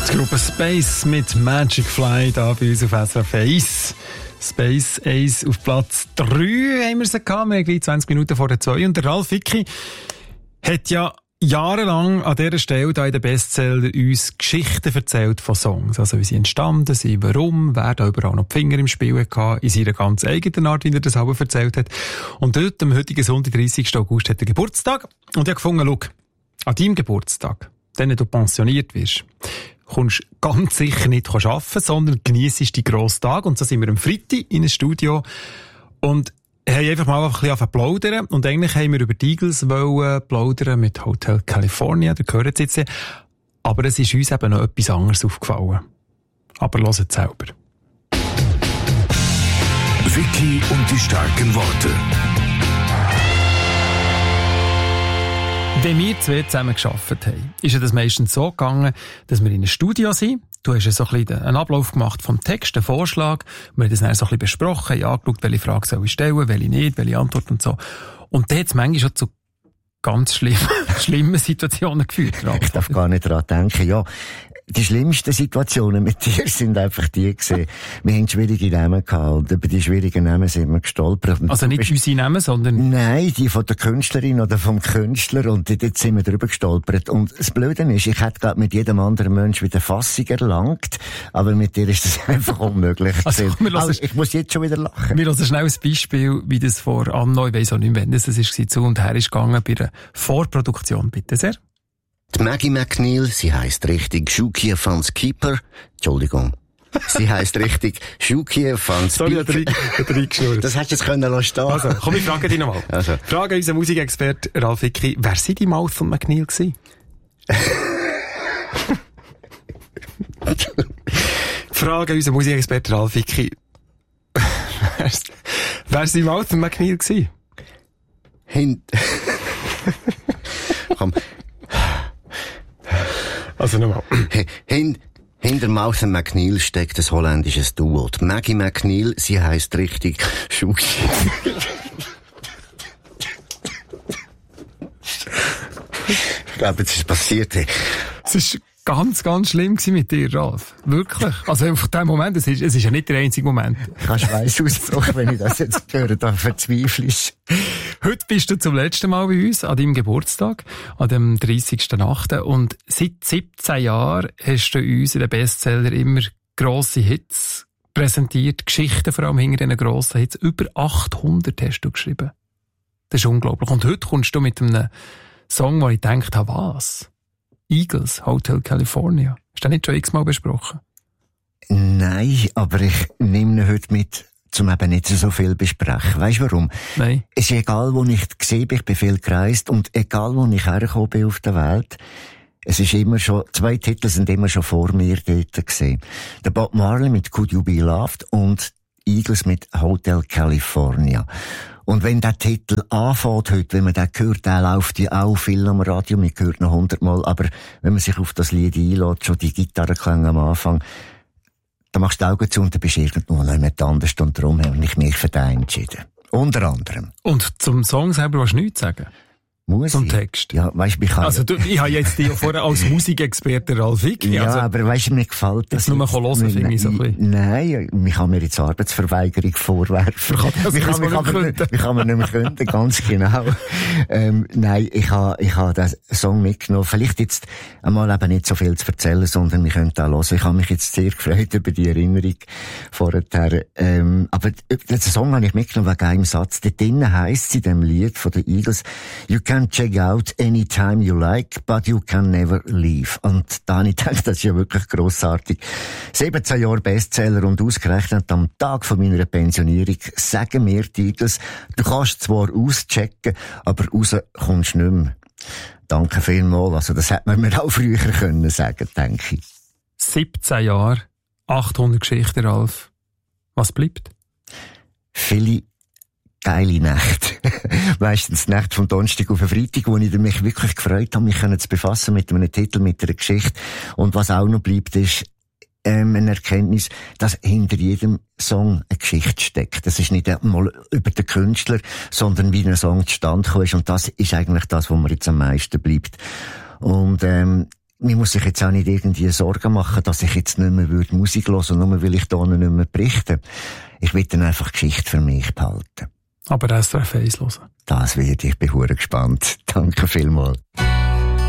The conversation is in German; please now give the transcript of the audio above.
Die Gruppe Space mit Magic Fly da bei uns auf SRF 1. Space Ace auf Platz 3 haben wir sie gehabt. Wir haben gleich 20 Minuten vor der 2. Und der Ralf Vicki hat ja jahrelang an dieser Stelle da in den Bestseller uns Geschichten erzählt von Songs. Also wie sie entstanden sind, warum, wer da überall noch die Finger im Spiel hatte, in seiner ganz eigenen Art, wie er das selber erzählt hat. Und dort, am heutigen Sonntag, 30. August, hat er Geburtstag. Und ich habe gefunden, schau, an deinem Geburtstag, wenn du pensioniert wirst, kommst ganz sicher nicht arbeiten, sondern geniessest die grossen Tage. Und so sind wir am Freitag in einem Studio und haben einfach mal ein bisschen plaudern. Und eigentlich haben wir über die Eagles plaudern mit Hotel California, da gehört es jetzt. Aber es ist uns eben noch etwas anderes aufgefallen. Aber hört es selber. Vicki und die starken Worte. Wenn wir zwei zusammen gearbeitet haben, ist ja das meistens so gegangen, dass wir in einem Studio sind. Du hast ja so ein bisschen einen Ablauf gemacht vom Text, einen Vorschlag. Wir haben das dann so ein bisschen besprochen, haben angeschaut, welche Frage soll ich stellen, welche nicht, welche Antwort und so. Und da hat es manchmal schon zu ganz schlimmen Situationen geführt. Ich darf gar nicht daran denken, ja. Die schlimmsten Situationen mit dir sind einfach die gewesen. Wir haben schwierige Namen gehabt und über die schwierigen Namen sind wir gestolpert. Also nicht unsere Namen, sondern... Nein, die von der Künstlerin oder vom Künstler und dort sind wir drüber gestolpert. Und das Blöde ist, ich hätte gerade mit jedem anderen Mensch wieder Fassung erlangt, aber mit dir ist das einfach unmöglich. Also, ich muss jetzt schon wieder lachen. Wir hören schnell ein Beispiel, wie das vor Anno, ich weiss auch nicht mehr, wenn das war, zu und her ist gegangen bei der Vorproduktion. Bitte sehr. Die Maggie McNeil, sie heisst richtig Shukia Fans Keeper. Entschuldigung. Sie heisst richtig Shukia Fans Keeper. Sorry, hat er reingeschnurrt. Das hättest du jetzt können stehen. Also, komm, ich frage dich nochmal. Also. Frage unseren Musikexpert Ralf Vicki, wer sind die Mouth und McNeil gewesen? Frage unseren Musikexpert Ralf Vicki, wer sind Mouth und McNeil gewesen? Komm. Also nochmal. Hinter Mouth und McNeil steckt ein holländisches Duo. Die Maggie McNeil, sie heisst richtig Schuki. Ich glaube, jetzt ist passiert. Es ist ganz, ganz schlimm gewesen mit dir, Ralf. Wirklich. Also, von dem Moment, es ist ja nicht der einzige Moment. Ich habe Schweißausbruch, wenn ich das jetzt höre, da verzweifelst. Heute bist du zum letzten Mal bei uns, an deinem Geburtstag, an dem 30.8. Und seit 17 Jahren hast du uns in den Bestseller immer grosse Hits präsentiert, Geschichten vor allem hinter diesen grossen Hits. Über 800 hast du geschrieben. Das ist unglaublich. Und heute kommst du mit einem Song, wo ich gedacht habe, was? Eagles, Hotel California. Hast du das nicht schon x-mal besprochen? Nein, aber ich nehme ihn heute mit, um eben nicht so viel besprechen. Weisst du warum? Nein. Es ist egal, wo ich gesehen bin, ich bin viel gereist und egal, wo ich hergekommen bin auf der Welt, es ist immer schon, 2 Titel sind immer schon vor mir dort gewesen. Der Bob Marley mit Could You Be Loved und Eagles mit Hotel California. Und wenn der Titel anfängt heute, wenn man den hört, der läuft ja auch viel am Radio, man hört noch 100-mal, aber wenn man sich auf das Lied einlässt, schon die Gitarrenklänge am Anfang, dann machst du die Augen zu und dann bist du irgendwo noch nicht anders und darum habe ich mich für den entschieden. Unter anderem. Und zum Song selber willst du nichts sagen? Muss zum ich? Text? Ja, weisst du, also ich habe jetzt dich vorher als Musikexperte Ralf Vicki. Ja, also, aber weisst du, mir gefällt das. Jetzt nur mal hören, finde ich so ein bisschen. Nein, ich kann mir jetzt Arbeitsverweigerung vorwerfen. Ich kann mir nicht mehr künden, ganz genau. Nein, ich habe den Song mitgenommen. Vielleicht jetzt einmal eben nicht so viel zu erzählen, sondern wir können auch hören. Ich habe mich jetzt sehr gefreut über die Erinnerung vorher. Aber den Song habe ich mitgenommen wegen einem Satz. Dort drinnen heisst es in dem Lied von den Eagles, You can check out anytime you like, but you can never leave. Und da habe ich gedacht, das ist ja wirklich grossartig. 17 Jahre Bestseller und ausgerechnet am Tag von meiner Pensionierung sagen mir die Eagles, du kannst zwar auschecken, aber raus kommst du nicht mehr. Danke vielmals. Also das hätte man mir auch früher können sagen, denke ich. 17 Jahre, 800 Geschichten, Ralf. Was bleibt? Viele geile Nächte. Meistens Nächte vom Donnerstag auf den Freitag, wo ich mich wirklich gefreut habe, mich zu befassen mit einem Titel, mit einer Geschichte. Und was auch noch bleibt, ist eine Erkenntnis, dass hinter jedem Song eine Geschichte steckt. Das ist nicht einmal über den Künstler, sondern wie ein Song zustande gekommen ist. Und das ist eigentlich das, was mir jetzt am meisten bleibt. Und man muss sich jetzt auch nicht irgendwie Sorgen machen, dass ich jetzt nicht mehr Musik hören würde, nur weil ich da nicht mehr berichte. Ich will dann einfach Geschichte für mich behalten. Aber SRF 1 hören. Das werde ich, bin hure gespannt. Danke vielmals.